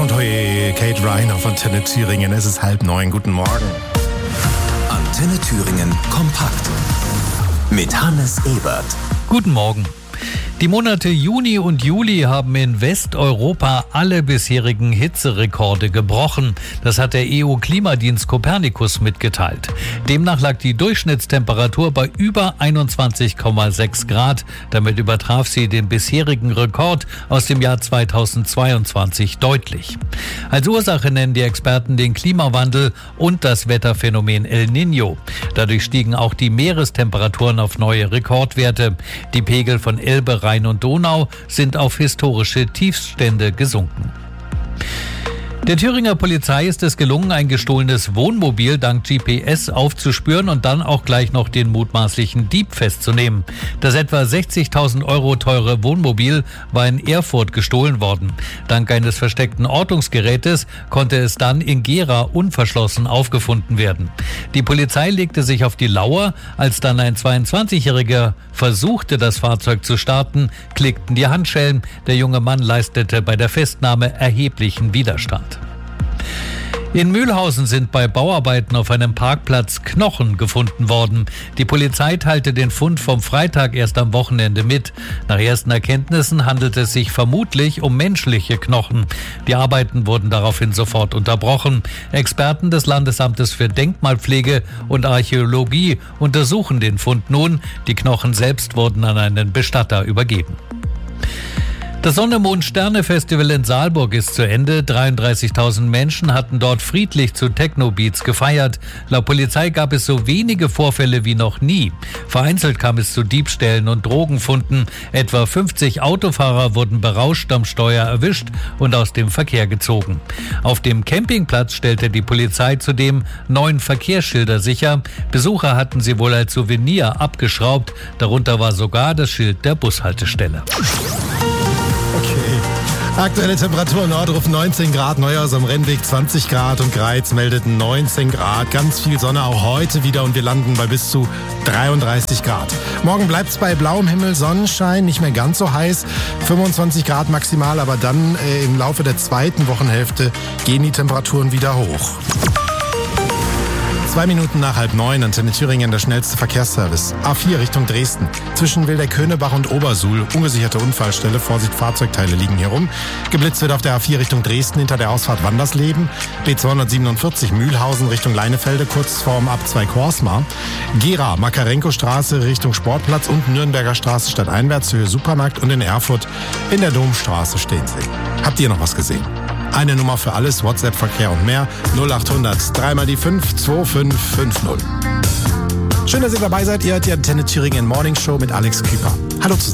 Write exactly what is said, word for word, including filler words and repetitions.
Und heute Kate Reiner von Antenne Thüringen. Es ist halb neun. Guten Morgen. Antenne Thüringen kompakt mit Hannes Ebert. Guten Morgen. Die Monate Juni und Juli haben in Westeuropa alle bisherigen Hitzerekorde gebrochen. Das hat der E U-Klimadienst Copernicus mitgeteilt. Demnach lag die Durchschnittstemperatur bei über einundzwanzig Komma sechs Grad. Damit übertraf sie den bisherigen Rekord aus dem Jahr zweitausendzweiundzwanzig deutlich. Als Ursache nennen die Experten den Klimawandel und das Wetterphänomen El Niño. Dadurch stiegen auch die Meerestemperaturen auf neue Rekordwerte. Die Pegel von Elbe, Rhein und Donau sind auf historische Tiefstände gesunken. Der Thüringer Polizei ist es gelungen, ein gestohlenes Wohnmobil dank G P S aufzuspüren und dann auch gleich noch den mutmaßlichen Dieb festzunehmen. Das etwa sechzigtausend Euro teure Wohnmobil war in Erfurt gestohlen worden. Dank eines versteckten Ortungsgerätes konnte es dann in Gera unverschlossen aufgefunden werden. Die Polizei legte sich auf die Lauer. Als dann ein zweiundzwanzigjähriger versuchte, das Fahrzeug zu starten, klickten die Handschellen. Der junge Mann leistete bei der Festnahme erheblichen Widerstand. In Mühlhausen sind bei Bauarbeiten auf einem Parkplatz Knochen gefunden worden. Die Polizei teilte den Fund vom Freitag erst am Wochenende mit. Nach ersten Erkenntnissen handelt es sich vermutlich um menschliche Knochen. Die Arbeiten wurden daraufhin sofort unterbrochen. Experten des Landesamtes für Denkmalpflege und Archäologie untersuchen den Fund nun. Die Knochen selbst wurden an einen Bestatter übergeben. Das Sonne-Mond-Sterne-Festival in Saalburg ist zu Ende. dreiunddreißigtausend Menschen hatten dort friedlich zu Techno-Beats gefeiert. Laut Polizei gab es so wenige Vorfälle wie noch nie. Vereinzelt kam es zu Diebstählen und Drogenfunden. Etwa fünfzig Autofahrer wurden berauscht am Steuer erwischt und aus dem Verkehr gezogen. Auf dem Campingplatz stellte die Polizei zudem neun Verkehrsschilder sicher. Besucher hatten sie wohl als Souvenir abgeschraubt. Darunter war sogar das Schild der Bushaltestelle. Okay. Aktuelle Temperatur Nordruf neunzehn Grad, Neuhaus am Rennweg zwanzig Grad und Greiz meldet neunzehn Grad. Ganz viel Sonne auch heute wieder und wir landen bei bis zu dreiunddreißig Grad. Morgen bleibt's bei blauem Himmel, Sonnenschein, nicht mehr ganz so heiß, fünfundzwanzig Grad maximal, aber dann äh, im Laufe der zweiten Wochenhälfte gehen die Temperaturen wieder hoch. Zwei Minuten nach halb neun, Antenne Thüringen, der schnellste Verkehrsservice. A vier Richtung Dresden. Zwischen Wilder-Könebach und Obersuhl. Ungesicherte Unfallstelle. Vorsicht, Fahrzeugteile liegen hier rum. Geblitzt wird auf der A vier Richtung Dresden hinter der Ausfahrt Wandersleben. B zweihundertsiebenundvierzig Mühlhausen Richtung Leinefelde, kurz vorm Abzweig Horsmar. Gera, Makarenko-Straße Richtung Sportplatz und Nürnberger Straße stadteinwärts, Höhe Supermarkt. Und in Erfurt in der Domstraße stehen sie. Habt ihr noch was gesehen? Eine Nummer für alles, WhatsApp-Verkehr und mehr. null achthundert, dreimal die fünf, zwei fünf fünf null. Schön, dass ihr dabei seid. Ihr hört die Antenne Thüringen Morning Show mit Alex Küper. Hallo zusammen.